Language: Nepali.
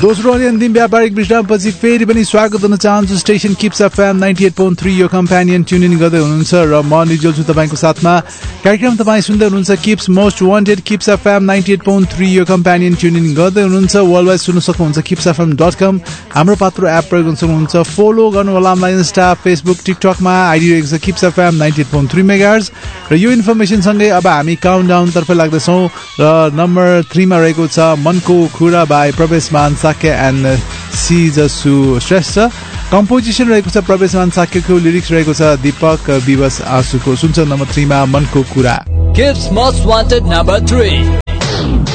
दोस्रो अनि अन्तिम व्यापारिक विश्रामपछि फेरि पनि स्वागत गर्न चाहन्छु स्टेशन किप्स एफएम 98.3 यो कम्प्यानियन ट्युन इन गर्दै हुनुहुन्छ र म निजोल छु तपाईँको साथमा। कार्यक्रम तपाईँ सुन्दै हुनुहुन्छ kips most wanted kips FM 98.3 यो कम्प्यानियन ट्युन इन गर्दै हुनुहुन्छ। वर्ल्ड वाइड सुन्न सक्नुहुन्छ kipsfm.com। हाम्रो पात्रो एप प्रयोग गर्न सक्नुहुन्छ। फलो गर्नु होला हामीलाई इन्स्टा फेसबुक टिकटकमा आइडी रहेको छ किप्स एफएम 98.3 मेगाहर्ज। र यो इन्फर्मेसनसँगै अब हामी काउन्टडाउन तर्फ लाग्दैछौँ र नम्बर 3 मा रहेको छ मनको कुरा by प्रवेशमान Shakya and सिजसु Shrestha. Composition रहेको छ प्रवेशमान साक्यको, लिरिक्स रहेको छ दीपक विवश आँसुको। सुन्छ नम्बर 3 मा मनको कुरा। Kips Most Wanted number 3.